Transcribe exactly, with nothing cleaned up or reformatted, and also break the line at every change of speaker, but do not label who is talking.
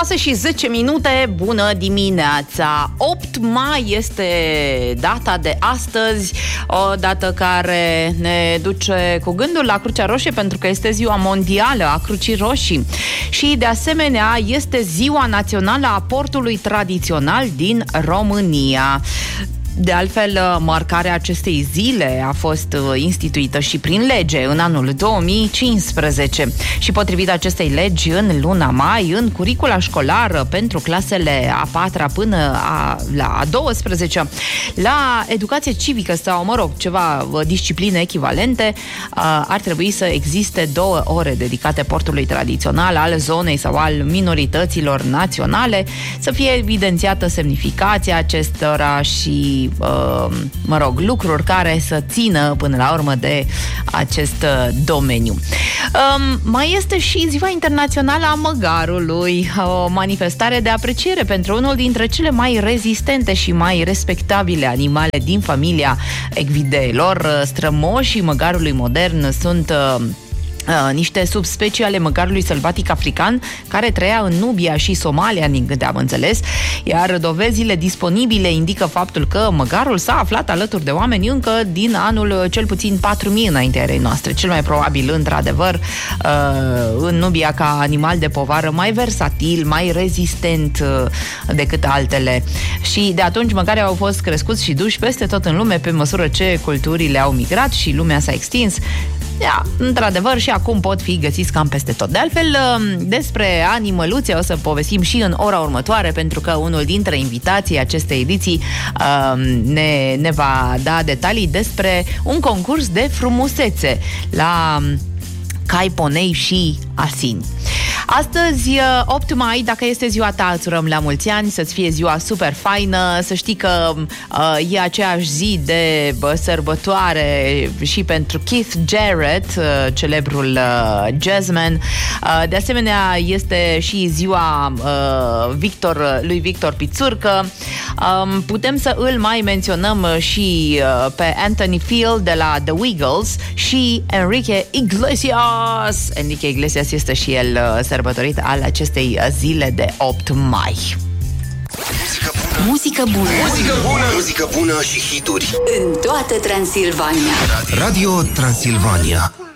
șase și zece minute, bună dimineața! opt mai este data de astăzi, o dată care ne duce cu gândul la Crucea Roșie, pentru că este ziua mondială a Crucii Roșii. Și de asemenea este ziua națională a portului tradițional din România. De altfel, marcarea acestei zile a fost instituită și prin lege în anul două mii cincisprezece și potrivit acestei legi, în luna mai, în curicula școlară pentru clasele a patra până a, la a douăsprezecea, la educație civică sau, mă rog, ceva discipline echivalente, ar trebui să existe două ore dedicate portului tradițional al zonei sau al minorităților naționale, să fie evidențiată semnificația acestora și mă rog, lucruri care să țină până la urmă de acest domeniu. Mai este și Ziua Internațională a Măgarului, o manifestare de apreciere pentru unul dintre cele mai rezistente și mai respectabile animale din familia ecvideilor. Strămoșii măgarului modern sunt Uh, niște subspecii ale măgarului sălbatic african care trăia în Nubia și Somalia, din câte am înțeles, iar dovezile disponibile indică faptul că măgarul s-a aflat alături de oameni încă din anul cel puțin patru mii înaintea erei noastre. Cel mai probabil, într-adevăr, uh, în Nubia ca animal de povară mai versatil, mai rezistent uh, decât altele. Și de atunci măgarii au fost crescuți și duși peste tot în lume pe măsură ce culturile au migrat și lumea s-a extins. Ia, într-adevăr, și acum pot fi găsiți cam peste tot. De altfel, despre animăluțe o să povestim și în ora următoare, pentru că unul dintre invitații acestei ediții ne, ne va da detalii despre un concurs de frumusețe la cai, ponei și asini. Astăzi, opt mai, dacă este ziua ta, îți urăm la mulți ani, să-ți fie ziua super faină, să știi că uh, e aceeași zi de uh, sărbătoare și pentru Keith Jarrett, uh, celebrul uh, jazzman. Uh, de asemenea, este și ziua uh, Victor, lui Victor Pițurcă. Um, putem să îl mai menționăm și uh, pe Anthony Field de la The Wiggles și Enrique Iglesias. Enrique Iglesias este și el uh, sărbătorit al acestei zile de opt mai.
Muzică bună.
Muzică bună. Muzică bună și hituri
în toată Transilvania.
Radio Transilvania.